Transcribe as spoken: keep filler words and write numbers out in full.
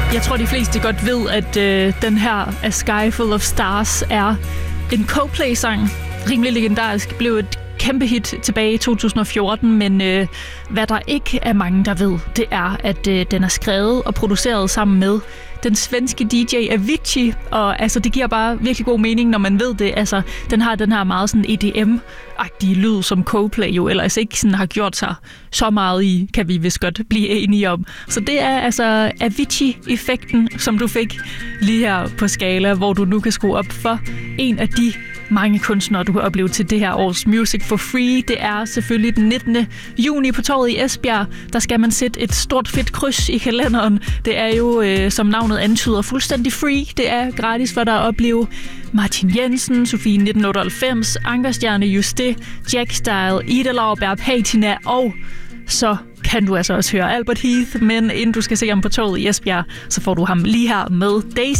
Jeg tror, de fleste godt ved, at øh, den her A Sky Full of Stars er en Coldplay-sang. Rimelig legendarisk. Blev et kæmpe hit tilbage i to tusind og fjorten, men øh, hvad der ikke er mange, der ved, det er, at øh, den er skrevet og produceret sammen med den svenske D J Avicii, og altså, det giver bare virkelig god mening, når man ved det. Altså, den har den her meget sådan E D M-agtige lyd, som Coldplay jo ellers ikke sådan har gjort sig så meget i, kan vi vist godt blive enige om. Så det er altså Avicii-effekten, som du fik lige her på Skala, hvor du nu kan skrue op for en af de mange kunstnere, du kan opleve til det her års Music for Free. Det er selvfølgelig den nittende juni på Torvet i Esbjerg. Der skal man sætte et stort fedt kryds i kalenderen. Det er jo, øh, som navnet antyder, fuldstændig free. Det er gratis for dig at opleve Martin Jensen, Sofie nitten otteoghalvfems, Ankerstjerne Juste, Jack Style, Ida Lauerberg, Patina, og så kan du altså også høre Albert Heath, men inden du skal se ham på Torvet i Esbjerg, så får du ham lige her med Daisy.